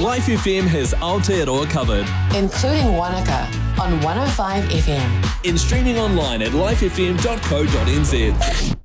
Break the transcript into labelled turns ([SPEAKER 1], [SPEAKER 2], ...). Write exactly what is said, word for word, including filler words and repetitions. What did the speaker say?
[SPEAKER 1] Life F M has Aotearoa covered.
[SPEAKER 2] Including Wanaka on one oh five F M.
[SPEAKER 1] In streaming online at life f m dot co dot n z.